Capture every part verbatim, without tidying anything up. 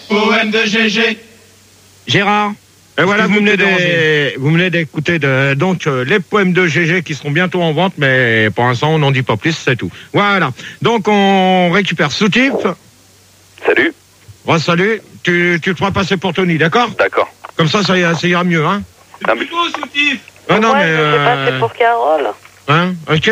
poème de G G. Gérard. Et voilà, vous venez, des, vous venez d'écouter de, donc euh, les poèmes de G G qui seront bientôt en vente, mais pour l'instant on n'en dit pas plus, c'est tout. Voilà. Donc on récupère Soutif. Salut. Bon, salut. Tu, tu te feras passer pour Tony, d'accord? D'accord. Comme ça, ça ira, ça ira mieux, hein? Ah, mais... Soutif. Ah non, Moi, mais. je Euh... sais pas, c'est pour Carole. Hein? Ok.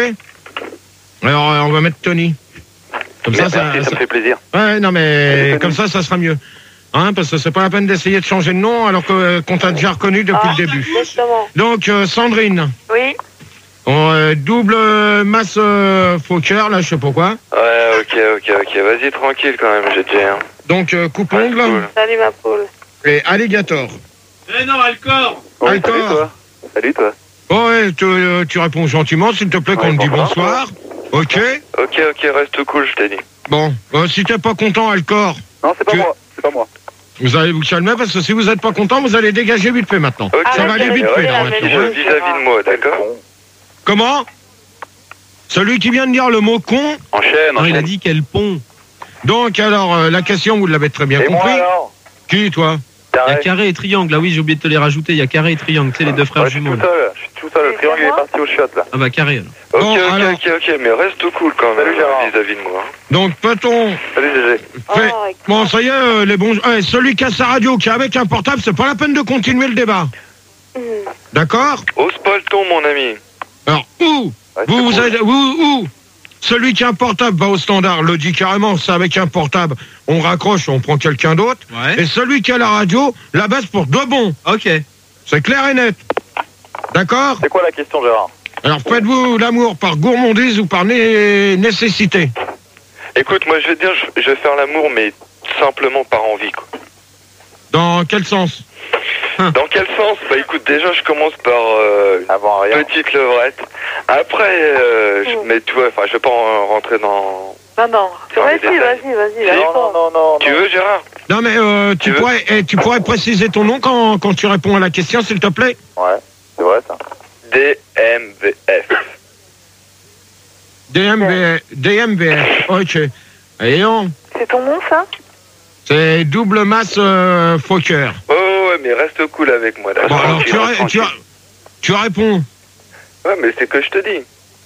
Alors euh, on va mettre Tony. Comme Merci, ça, ça, ça, ça me fait plaisir. Ouais, non, mais Tony. comme ça, ça sera mieux. Hein, parce que c'est pas la peine d'essayer de changer de nom alors que, qu'on t'a déjà reconnu depuis Ah, le début. Justement. Donc, euh, Sandrine, Oui. on, euh, double masse euh, Fokker, là, je sais pas quoi. Ouais, ok, ok, ok. Vas-y, tranquille quand même, j'ai déjà un. Donc, euh, coupe-ongle Ouais, cool. Salut ma poule. et alligator. Eh non, Alcor. Ouais, D'accord. salut toi. Salut toi. Oh, ouais, tu, euh, tu réponds gentiment, s'il te plaît, qu'on Ouais, te dit bonsoir. bonsoir. Ok. Ok, ok, reste cool, je t'ai dit. Bon, euh, si t'es pas content, Alcor, Non, c'est pas Tu- moi, c'est pas moi. vous allez vous calmer parce que si vous êtes pas content, vous allez dégager vite fait maintenant. Ok, Ça va aller vite fait, là, maintenant. Je vis-à-vis de moi, d'accord? Comment? Celui qui vient de dire le mot con. Enchaîne, Non, enchaîne. il a dit quel pont. Donc, alors, euh, la question, vous l'avez très bien Et moi compris. alors? Qui, toi? Il y a T'arrêtes. carré et triangle. Ah oui, j'ai oublié de te les rajouter. Il y a carré et triangle. Tu sais, les deux frères Ouais, je suis jumeaux. tout là. seul, je suis tout seul, le Et triangle c'est il est moi parti au shot là. Ah bah carré alors. Ok, Bon, ok, alors. ok, ok, mais reste cool quand même Salut, Gérard. vis-à-vis de moi. Donc, peut-on... Salut G G. fait- Oh, écoute. Bon, ça y est, euh, les bons... Eh, celui qui a sa radio, qui est avec un portable, c'est pas la peine de continuer le débat. Hmm. D'accord? Ose pas le ton, mon ami. Alors, où? Ouais, Vous, c'est vous cool. avez... Où, où? Celui qui a un portable va au standard, le dit carrément, c'est avec un portable, on raccroche, on prend quelqu'un d'autre. Ouais. Et celui qui a la radio, la baisse pour de bon. Ok. C'est clair et net. D'accord? C'est quoi la question, Gérard? Alors, faites-vous l'amour par gourmandise ou par né- nécessité? Écoute, moi je vais te dire, je je vais faire l'amour, mais simplement par envie, quoi. Dans quel sens? Dans quel sens? Bah écoute, déjà je commence par euh, Avant rien. petite levrette. Après, euh, je, Mm. mais tu vois, enfin, je vais pas en rentrer dans. Non, non. Dans les Vas-y, détails. vas-y, vas-y. Si. vas-y. Non, non, non, non. Tu veux, Gérard? Non, mais euh, tu, Tu veux pourrais, eh, tu pourrais préciser ton nom quand, quand tu réponds à la question, s'il te plaît? Ouais, c'est vrai ça. D M V F. D M V F. D M V F. Ok. Et non, C'est ton nom, ça? c'est double masse euh, Fokker. Oh ouais, mais reste cool avec moi. Là. Bon, alors Tranquille, tu, ré- tu, tranquille. tu réponds. Ouais, mais c'est que je te dis.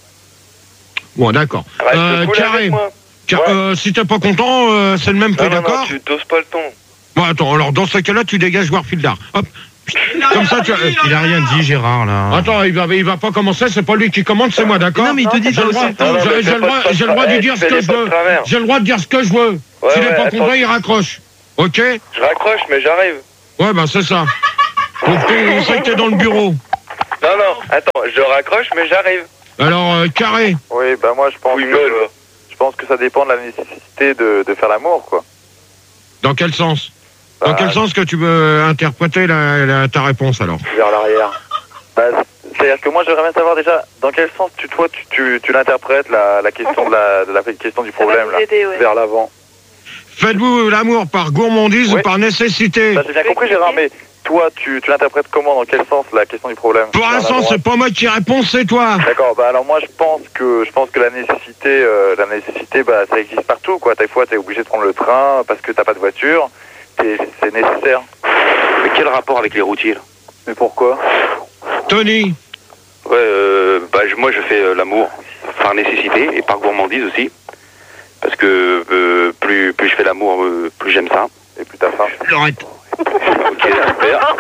Bon, d'accord. Reste Euh, cool carré. avec moi. Car, Ouais. euh, si t'es pas content, euh, c'est le même prix, Non, non, non, d'accord? tu doses pas le ton. Bon, attends, alors dans ce cas-là, tu dégages Warfieldar. Hop. Comme ça, tu. euh, Il a rien dit, Gérard, là. Attends, il va, il va pas commencer, c'est pas lui qui commande, c'est moi, d'accord? Non, mais il te dit J'ai de le droit, aussi le temps. Non, non, j'ai- mais j'ai le fais pas droit, de j'ai le droit de travers. dire Eh, ce que fais-les je pas de veux. travers. J'ai le droit de dire ce que je veux. Ouais, S'il n'est ouais, pas attends. content, il raccroche. Ok? Je raccroche, mais j'arrive. Ouais, ben c'est ça. Donc, on sait que t'es dans le bureau. Non, non, attends, je raccroche, mais j'arrive. Alors, euh, carré. Oui, bah moi je pense Oui, que gueule, va. je pense que ça dépend de la nécessité de, de faire l'amour, quoi. Dans quel sens? Dans Bah, quel sens que tu veux interpréter la, la- ta réponse, alors? Vers l'arrière. Bah, c'est-à-dire que moi j'aimerais bien savoir déjà dans quel sens tu toi tu, tu, tu l'interprètes la, la question de la, de la question du Ça va problème nous là. aider, ouais. Vers l'avant. Faites-vous l'amour par gourmandise Oui. ou par nécessité? Bah, j'ai bien compris Gérard, mais toi tu, tu l'interprètes comment, dans quel sens la question du problème? Pour Vers la l'instant, droite. c'est pas moi qui réponds, c'est toi. D'accord, bah alors moi je pense que je pense que la nécessité euh, la nécessité bah ça existe partout quoi. Des fois t'es obligé de prendre le train parce que t'as pas de voiture, T'es- c'est nécessaire. Mais quel rapport avec les routiers, là? Mais pourquoi? Tony. Ouais, euh, bah, je- moi je fais euh, l'amour par nécessité et par gourmandise aussi. Parce que euh, plus, plus je fais l'amour, euh, plus j'aime ça. Et puis t'as faim. Arrête. Ok, super.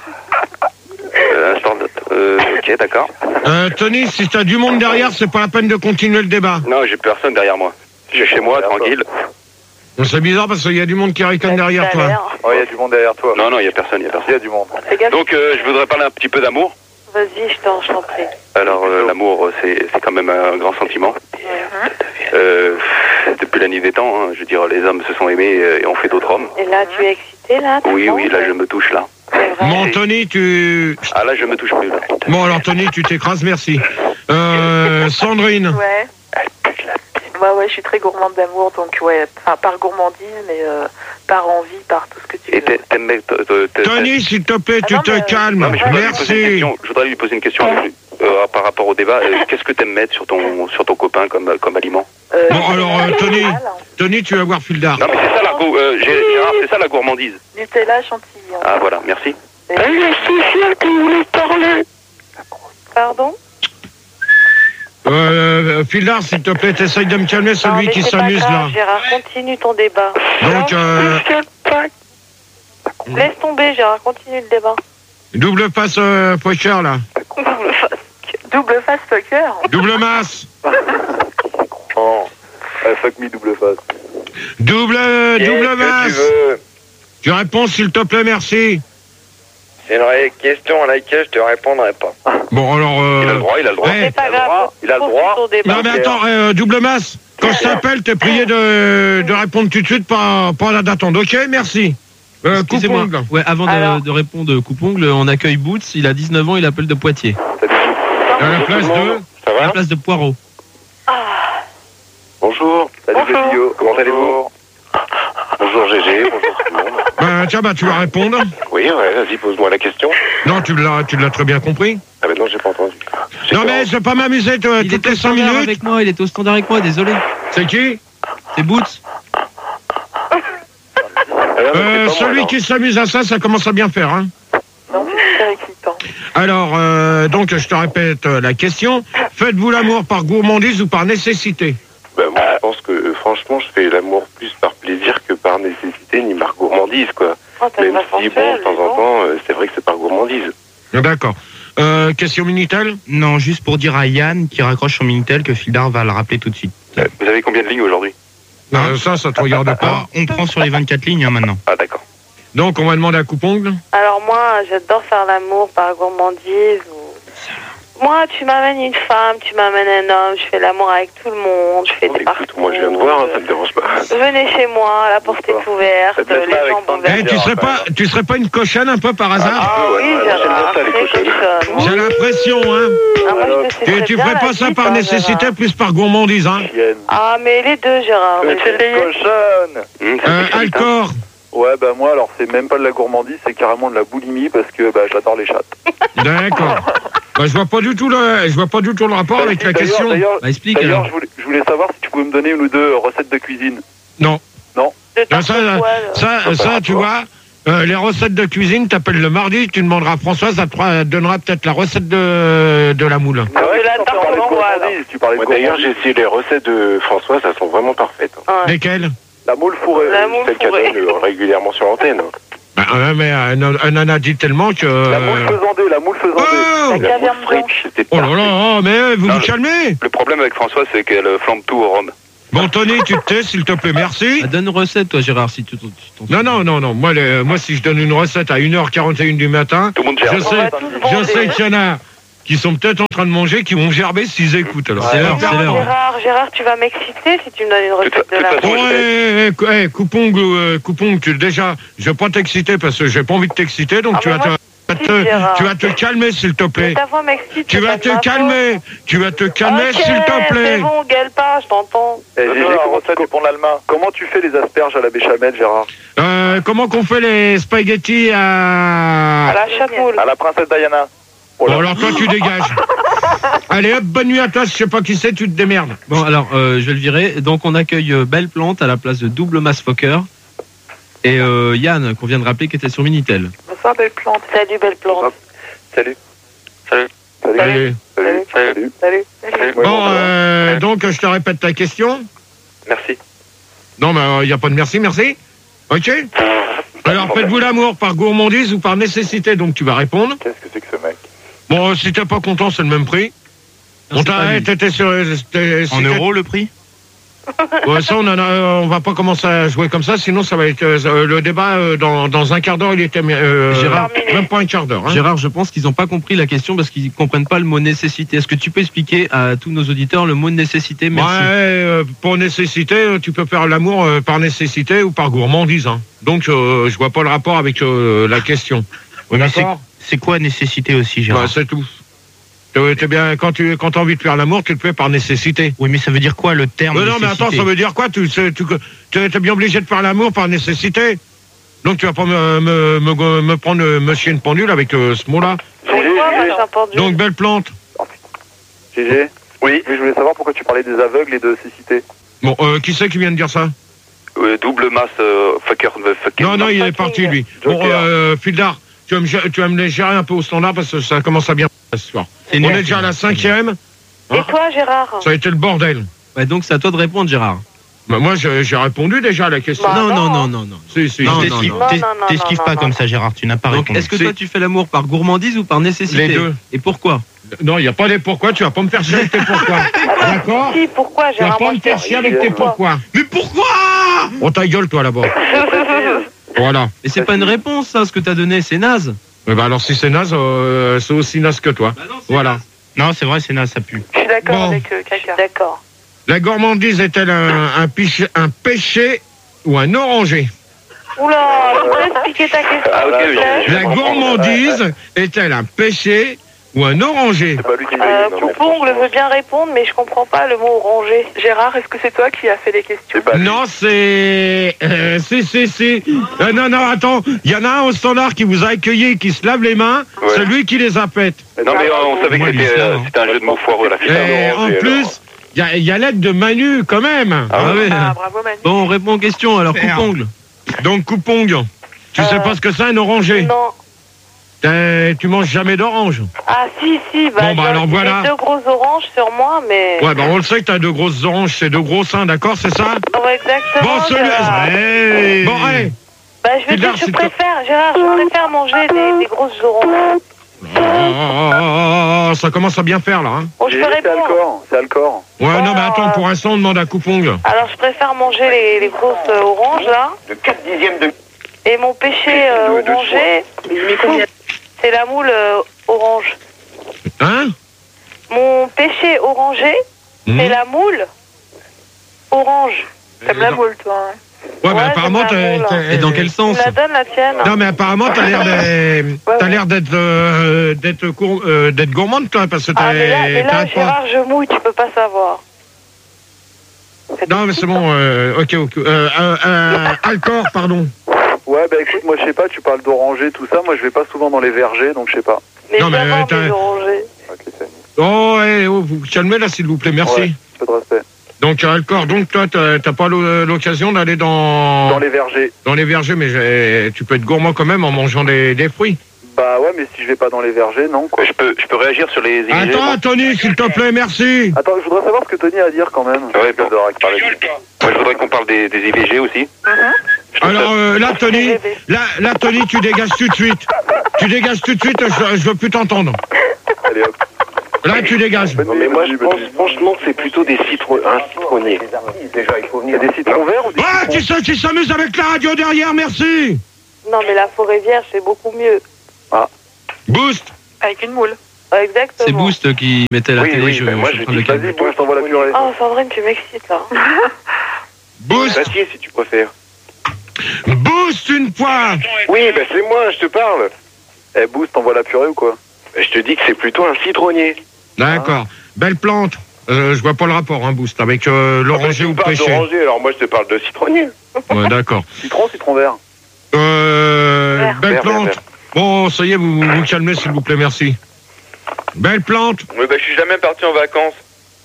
Euh, instant de- euh, ok, d'accord. Euh, Tony, si t'as du monde derrière, c'est pas la peine de continuer le débat. Non, j'ai personne derrière moi. Je suis chez moi, Derrière toi. tranquille. Bon, c'est bizarre parce qu'il y a du monde qui ricane derrière Tout à toi. l'heure. Oh, il y a du monde derrière toi. Non, non, il n'y a personne, il n'y a Il y personne. a du monde. Fais gaffe. Donc, euh, je voudrais parler un petit peu d'amour. Vas-y, je t'en je t'en prie. Alors, euh, l'amour, c'est c'est quand même un grand sentiment. Mhm. Euh, depuis la nuit des temps, hein, je veux dire, les hommes se sont aimés euh, et ont fait d'autres hommes. Et là, tu es excité, là? t'as Oui, faim oui, là, je me touche, là. C'est vrai. Bon, Tony, tu... Ah, là, je me touche plus, là. Bon, alors, Tony, tu t'écrases, merci. Euh, Sandrine. Ouais. Bah ouais, je suis très gourmande d'amour, donc ouais, enfin, par gourmandise, mais euh, par envie, par tout ce que tu Et veux. t'es- t'aimes bien- te- te- te- Tony, s'il te plaît, Ah tu non, te mais- calmes. Non, mais je voudrais lui poser une Merci. question. Je voudrais lui poser une question. Euh, euh, par rapport au débat, euh, qu'est-ce que t'aimes mettre sur ton sur ton copain comme comme aliment? Euh, Bon, alors, euh, Tony, Nutella, Tony, tu vas voir Fildar. Non mais c'est ça la go- euh, Gé- Gérard, c'est ça la gourmandise. Nutella chantilly. Ah voilà, merci. Pardon? Euh, Fildar, s'il te plaît, t'essayes de me calmer Non, celui mais qui c'est pas s'amuse grave, là. Gérard, continue ton débat. Donc, euh, Laisse tomber, Gérard, continue le débat. double face euh, poker là. Double face, double face poker. Double masse. Oh. Ouais, fuck me, double face. Double, double Qu'est-ce que masse. tu veux? Tu réponds s'il te plaît, merci. C'est une vraie question à laquelle je te répondrai pas. Bon, alors... Euh... Il a le droit, il a le droit. Eh, C'est pas il a le grave. droit, il a le continue droit. ton débat. non mais attends, euh, double masse. Quand je t'appelle, t'es prié de, de répondre tout de suite, pas, pas d'attendre. Ok, merci. Euh, Excusez-moi. coupe-ongle. Ouais, avant Alors. de, de répondre coupe-ongle, on accueille Boots, il a dix-neuf ans, il appelle de Poitiers. À la place de... Ça À la va? place de Poirot. Bonjour. Salut Bonjour. les filles. Comment allez-vous? Bonjour Gégé, bonjour tout le monde. Ben, tiens, bah, tu vas répondre. Oui, ouais, vas-y, pose-moi la question. Non, tu l'as, tu l'as très bien compris. Ah ben non, j'ai pas entendu. J'ai Non pas- mais je vais pas m'amuser toi, Il toutes était les au cinq standard minutes. avec moi, il était au standard avec moi, désolé. C'est qui? C'est Boots. Ah, non, mais c'est euh, pas moi, Celui alors. qui s'amuse à ça, ça commence à bien faire. Hein. Non, c'est super excitant. Alors, euh, donc, je te répète euh, la question. Faites-vous l'amour par gourmandise ou par nécessité? Ben, moi, je pense que, euh, franchement, je fais l'amour plus par plaisir que par nécessité, ni par gourmandise, quoi. Oh, t'as une Même voix si, bon, sensuelle, de temps en dis donc. temps, euh, c'est vrai que c'est par gourmandise. D'accord. Euh, question Minitel? Non, juste pour dire à Yann qui raccroche son Minitel que Fildar va le rappeler tout de suite. Euh, Vous avez combien de lignes aujourd'hui? Non, ça, ça te regarde pas. Ah, on prend sur les vingt-quatre lignes hein, maintenant. Ah d'accord. Donc, on va demander à coupe-ongle. Alors moi, j'adore faire l'amour par gourmandise. Ou... Moi, tu m'amènes une femme, tu m'amènes un homme, je fais l'amour avec tout le monde, je fais Bon, des écoute, moi je viens de voir, hein, ça me dérange pas. Venez chez moi, la porte est ouverte, Faites-le les pas avec jambes ton Eh, ouvertes. tu serais pas, tu serais pas une cochonne un peu par hasard? Ah ouais, oui, ouais, j'aime bien Gérard, ça, les très cochonnes. cochonne. J'ai l'impression, hein. Ah, moi, je te sais Et très tu bien ferais la pas ça vie, par hein, nécessité, Gérard. plus par gourmandise, hein. Chienne. Ah, mais les deux, Gérard. je vais te payer. Cochonne. Hum, ça Euh, me fait vite, hein. Alcor. Ouais, bah moi, alors c'est même pas de la gourmandise, c'est carrément de la boulimie parce que bah, j'adore les chattes. D'accord. Bah, je vois pas du tout le, je vois pas du tout le rapport avec la D'ailleurs- question. D'ailleurs, Bah, explique d'ailleurs, alors. je voulais, je voulais savoir si tu pouvais me donner une ou deux recettes de cuisine. Non. De Ah, tarte ça, aux poils. Ça, ça, tu vois, euh, les recettes de cuisine, t'appelles le mardi, tu demanderas à Françoise, elle te fera- elle te donnera peut-être la recette de, de la moule. Ah ouais, de la tu tarte parlais de aux poils. gourmandise, tu parlais de Moi d'ailleurs, gourmandise. j'ai essayé les recettes de Françoise, elles sont vraiment parfaites. hein. Ouais. Lesquelles? La moule fourrée. La moule Celles qu'elle fourrée. donne euh, régulièrement sur l'antenne. hein. Bah, ouais, mais elle, en- elle en a dit tellement que... La moule faisandée, la moule faisandée. Oh, La La caviar moule frite, blanche. c'était oh là parfait. là, oh, mais vous Non, vous le- calmez. Le problème avec François, c'est qu'elle flambe tout au rhum. Bon, Tony, tu te tais, s'il te plaît, merci. Ah, donne une recette, toi, Gérard, si tu t'en tu t'en Non, non, non, non. Moi, les- moi, si je donne une recette à une heure quarante et une du matin, Tout le monde gère. je On sais, va tous je bander. sais qu'il y en a qui sont peut-être en train de manger, qui vont gerber s'ils écoutent. Alors. C'est l'heure, Non, c'est l'heure. Gérard, Gérard, tu vas m'exciter si tu me donnes une recette de toute la façon, Bon, je eh, eh, eh, coupon, euh, coupon, tu, déjà, je vais pas t'exciter parce que j'ai pas envie de t'exciter, donc Ah, tu, mais vas te, moi, vas si, te- Gérard. tu vas te calmer, s'il te Mais plaît. ta voix m'excite. Tu c'est vas pas de te ma calmer, tu vas te faute. calmer, Ok, s'il te plaît. c'est bon, gueule pas, je t'entends. Eh, Gégé, non, comment, recette tu, du pont de l'Allemagne. comment tu fais les asperges à la béchamel, Gérard? Euh, comment qu'on fait les spaghettis à... À la chatte moule. À la princesse Diana. Oh là. Bon, alors toi, tu dégages. Allez, hop, bonne nuit à toi, je sais pas qui c'est, tu te démerdes. Bon, alors, euh, je vais le virer. Donc, on accueille euh, Belle Plante à la place de Double Mass Fokker. Et euh, Yann, qu'on vient de rappeler, qui était sur Minitel. Bonsoir, belle plante. Salut, belle plante. Salut. Salut. Allez. Salut. Salut. Salut. Ouais, Bon, bon, euh, donc, je te répète ta question. Merci. Non, mais il n'y a pas de merci, merci. Ok. Alors, faites-vous l'amour par gourmandise ou par nécessité? Donc, tu vas répondre. Qu'est-ce que c'est que ce mec? Bon, si t'es pas content, c'est le même prix. Non, On c'est pas t'a, lui. t'étais sur, t'es- si En t'es- euros le prix? Ouais, ça, on en a, on va pas commencer à jouer comme ça, sinon ça va être euh, le débat euh, dans, dans un quart d'heure. Il était euh, Gérard. même pas un quart d'heure. Hein. Gérard, je pense qu'ils n'ont pas compris la question parce qu'ils comprennent pas le mot nécessité. Est-ce que tu peux expliquer à tous nos auditeurs le mot nécessité? Ouais, Merci. euh, pour nécessité, euh, tu peux faire l'amour euh, par nécessité ou par gourmandise. Hein. Donc, euh, je vois pas le rapport avec euh, la question. Oui, mais c'est, D'accord. c'est quoi nécessité aussi, Gérard? Ouais, c'est tout. T'es t'es bien, quand tu quand as envie de faire l'amour, tu le fais par nécessité. Oui, mais ça veut dire quoi le terme Mais non, mais attends, nécessité? ça veut dire quoi? Tu sais, tu es bien obligé de faire l'amour par nécessité. Donc tu vas pas me, me, me, me prendre euh, monsieur une pendule avec euh, ce mot-là. Pourquoi, moi, j'ai entendu. Donc belle plante. G G. Oui. Mais je voulais savoir pourquoi tu parlais des aveugles et de cécité. Bon, euh, qui c'est qui vient de dire ça? Euh, double masse, euh, fucker, euh, fucker. Non, non, il est parti, lui. Bon, euh, Fildar, tu vas, me, gé- tu vas me les gérer un peu au standard parce que ça commence à bien ce soir. C'est On nul, est déjà à la c'est cinquième. Et toi, Gérard? Ça a été le bordel. Ouais, donc c'est à toi de répondre, Gérard. Bah, moi, j'ai j'ai répondu déjà à la question. Bah, non, non, non. non, non, non. Si, si, Non, si. non, T'esquives non. t'es- Non, non, t'esquives non, pas non, comme non. ça, Gérard. Tu n'as pas Donc, répondu. est-ce que Si. toi, tu fais l'amour par gourmandise ou par nécessité? Les deux. Et pourquoi? Non, il n'y a pas des pourquoi, tu vas pas me faire chier avec tes pourquoi. D'accord? Si, pourquoi, Tu vas Gérard? pas Moi, me je faire te- chier avec tes pourquoi. Mais pourquoi? On ta gueule, toi, là-bas. Voilà. Mais c'est pas une réponse, ça, ce que t'as donné, c'est naze. Eh ben, alors, si c'est naze, euh, c'est aussi naze que toi. Voilà. Non, c'est vrai, c'est naze, ça pue. Je suis d'accord Bon. avec euh, Caca. D'accord. La gourmandise est-elle un, un, piche- un péché ou un oranger? Oula, tu peux expliquer ta question? Ah, ok, s'il te plaît je- La gourmandise est-elle un péché ou un oranger? C'est pas lui qui Euh, l'a dit. Coupongle veut bien répondre, mais je comprends pas le mot orangé. Gérard, est-ce que c'est toi qui as fait les questions? C'est pas lui. Non, c'est... Euh, si, si, si. Euh, non, non, attends. Il y en a un au standard qui vous a accueilli, qui se lave les mains. Ouais. C'est lui qui les a faites. Non, mais euh, on savait Moi, que c'était l'histoire, euh, hein. c'était un jeu de mots foireux, la Et fiche. en plus, il y a, il y a l'aide de Manu, quand même. Ah ouais. Ah, bravo Manu. Bon, on répond aux questions, alors Merde. coupongle. Donc, coupong. Tu sais Euh, pas ce que c'est, un oranger? Non. T'es- Tu manges jamais d'orange? Ah si, si, bah, Bon, bah, j'ai- alors, voilà. j'ai deux grosses oranges sur moi, mais... Ouais, bah on le sait que t'as deux grosses oranges, c'est deux gros seins, d'accord, c'est ça? Ouais, exactement, Bon, celui Gérard. Hey. Bon, allez. Bah, je veux Fildar, dire que je c'est préfère, Gérard, je préfère manger des, des grosses oranges. Oh, oh, oh, oh, ça commence à bien faire, là. Hein. Bon, je G peux G, c'est répondre. Alcor. C'est Alcor. Ouais, non, mais Oh. attends, pour l'instant, on demande à Coupong. Alors, je préfère manger les, les grosses euh, oranges, là. De quatre dixièmes de... Et mon péché euh, De- de orangé, c'est la moule euh, orange. Hein? Mon péché orangé, Hmm. c'est la moule orange. T'aimes la moule, toi. hein. Ouais, mais Ouais, apparemment, j'aime la t'es- moule. t'es- Et dans quel Tu sens? me la donnes, la tienne? Non, mais apparemment, t'as l'air d'être, t'as l'air d'être, euh, d'être, cour- euh, d'être gourmande, toi, parce que t'as, Ah, mais là, mais là t'arrêtes pas. Gérard, je mouille, tu peux pas savoir. Non, mais c'est bon, euh, ok, ok. Euh, euh, euh, Alcor, pardon. Ouais, bah écoute, moi je sais pas, tu parles d'oranger, tout ça. Moi je vais pas souvent dans les vergers, donc je sais pas. Mais Non, mais, vraiment, t'as- mes orangés. Ok, c'est Oh, eh, oh, vous calmez là, s'il vous plaît, merci. Ouais. Peu de respect. Donc, Alcor, donc toi, t'as t'as pas l'o- l'occasion d'aller dans, Dans les vergers. dans les vergers, mais j'ai- tu peux être gourmand quand même en mangeant des, des fruits. Bah ouais, mais si je vais pas dans les vergers, non quoi. Je peux, je peux réagir sur les I V G, Attends, moi Tony, s'il te plaît, merci. Attends, je voudrais savoir ce que Tony a à dire quand même. Ouais, bon. de parler. Moi, je voudrais qu'on parle des, des I V G aussi. Je trouve Alors ça- euh, là, Tony, là, là, Tony, tu dégages tout de suite. Tu dégages tout de suite, je, je veux plus t'entendre. Allez hop. Là, tu dégages. Non, mais moi, je pense franchement que c'est plutôt des citron... un citronnier. Il y a des citrons verts ou des Ah, qui c'est qui s'amuse avec la radio derrière, merci. Non, mais la forêt vierge, c'est beaucoup mieux. Boost. Avec une moule. Ouais, exactement. C'est Boost qui mettait la Oui, télé, oui, je, mais moi, je suis en je train de dis, le calmer. Vas-y, bon, je t'envoie la purée. Oh, Sandrine, tu m'excites, là. Boost. Papier, si tu préfères. Boost une fois. Oui, bah c'est moi, je te parle. Eh, Boost, t'envoies la purée ou quoi? Je te dis que c'est plutôt un citronnier. D'accord. Belle plante. Euh, je vois pas le rapport, hein, Boost, avec euh, l'oranger Tu ou me le parles pêcher. d'oranger, alors moi je te parle de citronnier. Ouais, d'accord. Citron, citron vert. Euh, Vert. belle Vert, vert, plante. vert. Bon, ça y est, vous vous calmez, s'il vous plaît, merci. Belle plante. Oui, bah, je suis jamais parti en vacances.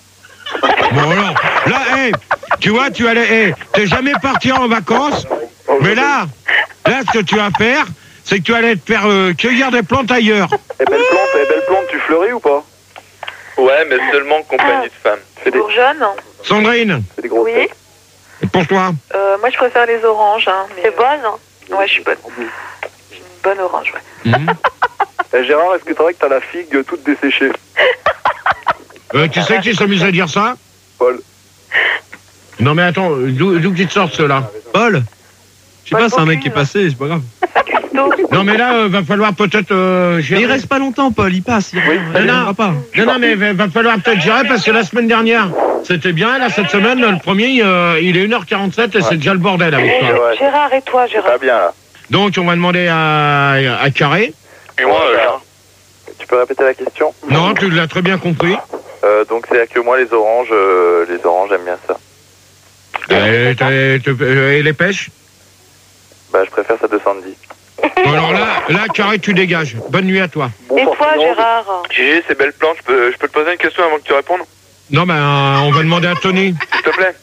Bon alors, là, hé, tu vois, tu allais, hé, t'es jamais parti en vacances, mais là, là, ce que tu vas faire, c'est que tu allais te faire euh, cueillir des plantes ailleurs. Eh, belle plante, eh, belle plante, tu fleuris ou pas? Ouais, mais seulement en compagnie de femmes. Fais des, Bourgeonne. Sandrine, fais des grosses Oui. têtes. et pour toi, Euh, moi, je préfère les oranges. Hein, c'est bonne? Ouais, je suis bonne. J'ai une bonne orange, ouais. Mhm. Eh, Gérard, est-ce que c'est vrai que t'as la figue toute desséchée? euh, tu sais qui s'amuse à dire ça? Paul. Non mais attends, d'où d'où qu'ils te sortent ceux-là? Paul? Je sais Paul pas, c'est un mec qui est Bocuse. passé, c'est pas grave. Non mais là, euh, va falloir peut-être euh, Mais gérer. il reste pas longtemps, Paul, il passe, il Oui, il non, reviendra non. pas. Non, non, mais va, va falloir peut-être gérer parce que la semaine dernière, c'était bien. Là, cette semaine, le premier, euh, il est une heure quarante-sept et c'est déjà le bordel avec Et toi. ouais. Gérard et toi, Pas Gérard? bien là. Donc, on va demander à, à Carré. Et moi, euh, là, Tu peux répéter la question? Non, tu l'as très bien compris. Euh, donc c'est que moi les oranges, euh, les oranges j'aime bien ça. Et, t'as- t'as- et les pêches? Bah je préfère ça de Sandy. Bon, alors là, là, carré, tu dégages. Bonne nuit à toi. Et toi, Gérard? Gégé, c'est belle plante, je peux, je peux te poser une question avant que tu répondes? Non, ben, euh, on va demander à Tony. S'il te plaît.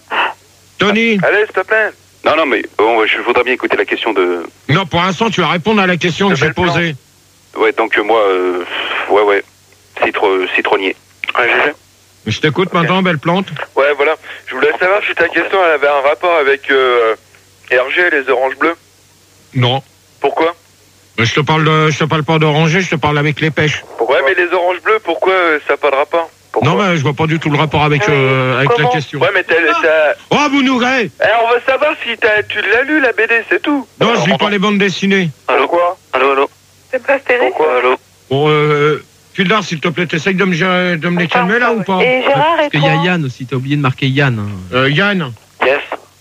Tony. Allez, s'il te plaît. Non, non, mais bon, je voudrais bien écouter la question de... Non, pour l'instant, tu vas répondre à la question De que j'ai belle plante. posée. Ouais, donc euh, moi, euh, ouais, ouais, Citro, citronnier. Ouais, Gégé. Je t'écoute maintenant, belle plante. Ouais, voilà. Je voulais savoir si ta question elle avait un rapport avec euh, Hergé et les oranges bleues. Non. Pourquoi? Je te parle de, je te parle pas d'oranger, je te parle avec les pêches. Ouais, mais les oranges bleues, pourquoi euh, ça n'a pas de rapport? Pourquoi? Non, mais je vois pas du tout le rapport avec, euh, avec la Comment? question. Ouais, mais t'as... t'as- Oh, vous nourrez. Eh, on veut savoir si t'as, tu l'as lu, la B D, c'est tout. Non, je lis pas les bandes dessinées. Allô, quoi? Allô, allô. C'est pas stérile? Pourquoi? Allô. Bon, euh, Fildar, s'il te plaît, t'essayes de me, gérer- de me les calmer là ou pas? Et Gérard et Parce qu'il y toi? a Yann aussi, t'as oublié de marquer Yann. hein. Euh, Yann, Yes.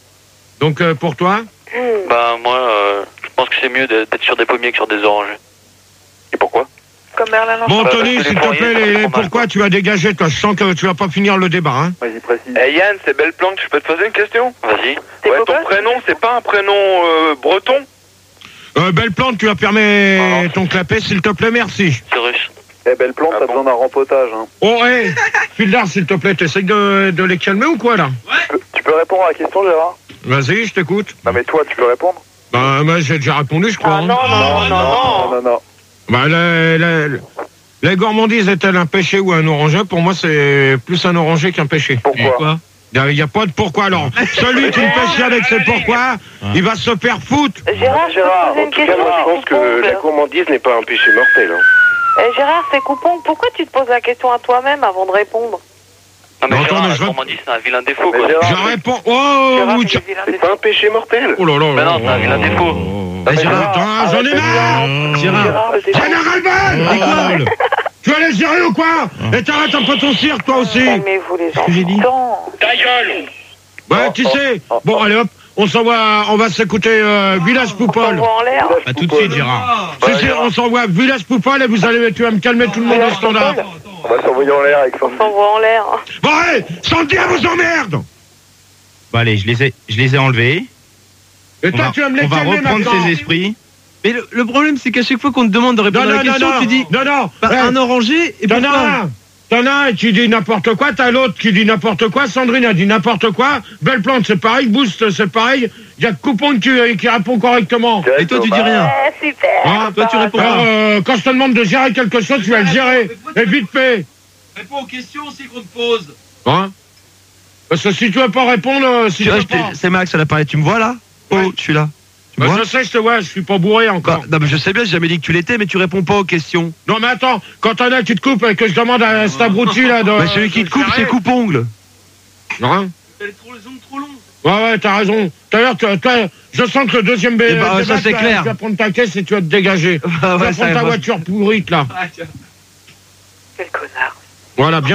donc euh, pour toi? Hmm. Bah, moi, euh, je pense que c'est mieux d'être sur des pommiers que sur des oranges. Et pourquoi? Comme Merlin Bon, Bah, Tony, parce que s'il les te fourriers, plaît, ça les- fait les- trop mal, pourquoi tu vas dégager, toi? Je sens que tu vas pas finir le débat, hein? Vas-y, précise. Eh, Yann, c'est belle plante, je peux te poser une question? Vas-y. T'es Ouais, beau ton gosse? prénom, c'est pas un prénom euh, breton? Euh, belle plante, tu vas permettre ton clapet, s'il te plaît, merci. C'est russe. Eh, belle plante, t'as besoin d'un rempotage, hein. Oh, hé, Fildar, s'il te plaît, t'essayes de, de les calmer ou quoi, là? Tu peux, tu peux répondre à la question, Gérard? Vas-y, je t'écoute. Non, mais toi, tu peux répondre? Bah, moi, j'ai déjà répondu, je crois. Ah hein. non, non, non, non, non, non, non. Bah, la, la, la- la gourmandise est-elle un péché ou un oranger? Pour moi, c'est plus un oranger qu'un péché. Pourquoi? Pourquoi? Il n'y a pas de pourquoi. Alors, celui qui me pêche avec ses pourquoi, il va se faire foutre. Gérard, je peux te poser En une tout cas, question? moi, je pense c'est que la coupon, gourmandise n'est pas un péché mortel. Hein. Eh, Gérard, c'est coupon. Pourquoi tu te poses la question à toi-même avant de répondre? Non, mais Non, attends, Gérard, mais la je rép- gourmandise, c'est un vilain défaut, Mais quoi. Gérard, Je réponds. Oh, Gérard, vous... c'est des vilains C'est défauts. pas un péché mortel. Oh là là là. Mais non, c'est un là vilain là. défaut. Bah, mais Gérard, Putain, j'en ai marre. Gérard, le défaut. J'en ai ras-le-bol. Tu vas les gérer ou quoi? Et t'arrêtes un peu ton cirque, toi aussi. Calmez-vous, les que j'ai dit enfants. Ouais, tu sais. Bon, allez hop, on s'envoie, on va s'écouter euh, Village On Poupole. s'envoie en l'air. pas tout de suite, Gérard. Si, si, on s'envoie Village Poupole et vous allez, tu vas me calmer tout le monde au standard. On va s'envoyer en l'air avec On Sandy. s'envoie en l'air. Bon, allez, Sandy, elle vous emmerde. Bon, allez, je les ai, je les ai enlevés. Et On toi, va, tu vas me les on va calmer reprendre maintenant. ses esprits. Mais le, le problème, c'est qu'à chaque fois qu'on te demande de Non, répondre à non, la non, question, non, tu dis non, non. bah, Ouais. un oranger et T'en pourquoi as un. T'en as un qui dit n'importe quoi, t'as l'autre qui dit n'importe quoi, Sandrine a dit n'importe quoi, Belle Plante c'est pareil, Boost c'est pareil, il y a Coupon qui, qui répond correctement. Et toi, tu dis rien. Eh, super. Hein, toi, tu réponds Alors, pas. euh, quand je te demande de gérer quelque chose, tu vas le gérer, et vite fait. Réponds aux questions aussi qu'on te pose. Hein? Parce que si tu veux pas répondre, euh, si Tu tu vois, veux je t'ai- pas... c'est Max à l'appareil, tu me vois là? Oh, Ouais. je suis là. Tu me Bah, vois? je sais, je te vois, je suis pas bourré Bah, encore. non, mais je sais bien, j'ai jamais dit que tu l'étais, mais tu réponds pas aux questions. Non mais attends, quand t'en as qui te coupe et que je demande à cet abruti là de... Bah, celui qui de te coupe, gérer. c'est coupe-ongle. Hein? T'as les trop- les ongles trop longs. Ouais, ouais, t'as raison. D'ailleurs, tu- toi, je sens que le deuxième bé- Eh ben, débat, ça, c'est tu vas- clair. Tu vas prendre ta caisse et tu vas te dégager. Ah tu vas ouais, prendre ça ta va. voiture pourrite là. Ah, tiens. Quel connard. Voilà, bien.